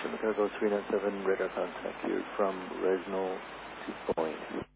Chicago 397, radar contact here from Resno to Boeing.